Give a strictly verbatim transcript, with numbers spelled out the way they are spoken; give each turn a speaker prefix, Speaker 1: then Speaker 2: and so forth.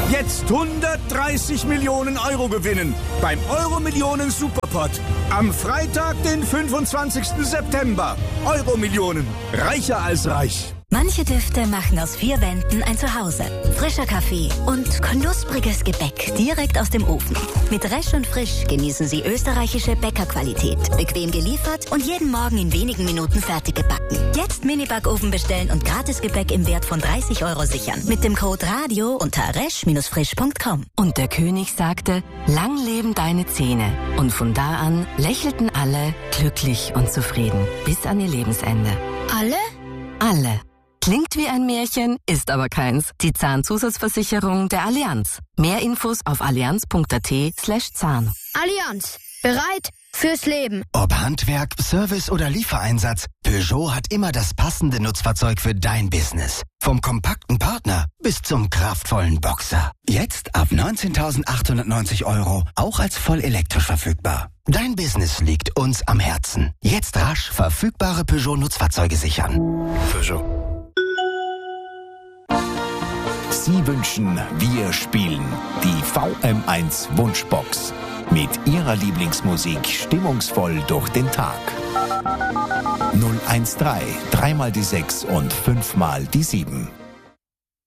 Speaker 1: Jetzt hundertdreißig Millionen Euro gewinnen beim Euro-Millionen Superpot. Am Freitag, den fünfundzwanzigsten September. Euro-Millionen. Reicher als reich.
Speaker 2: Manche Düfte machen aus vier Wänden ein Zuhause. Frischer Kaffee und knuspriges Gebäck direkt aus dem Ofen. Mit Resch und Frisch genießen Sie österreichische Bäckerqualität. Bequem geliefert und jeden Morgen in wenigen Minuten fertig gebacken. Jetzt Mini-Backofen bestellen und Gratisgebäck im Wert von dreißig Euro sichern. Mit dem Code Radio unter resch Bindestrich frisch Punkt com.
Speaker 3: Und der König sagte, lang leben deine Zähne. Und von da an lächelten alle glücklich und zufrieden. Bis an ihr Lebensende.
Speaker 2: Alle?
Speaker 3: Alle. Klingt wie ein Märchen, ist aber keins. Die Zahnzusatzversicherung der Allianz. Mehr Infos auf allianz punkt at slash Zahn.
Speaker 4: Allianz. Bereit fürs Leben.
Speaker 5: Ob Handwerk, Service oder Liefereinsatz, Peugeot hat immer das passende Nutzfahrzeug für dein Business. Vom kompakten Partner bis zum kraftvollen Boxer. Jetzt ab neunzehntausendachthundertneunzig Euro, auch als voll elektrisch verfügbar. Dein Business liegt uns am Herzen. Jetzt rasch verfügbare Peugeot-Nutzfahrzeuge sichern.
Speaker 6: Peugeot. Sie wünschen, wir spielen die V M eins Wunschbox. Mit Ihrer Lieblingsmusik stimmungsvoll durch den Tag. null eins drei, dreimal die sechs und fünfmal die sieben.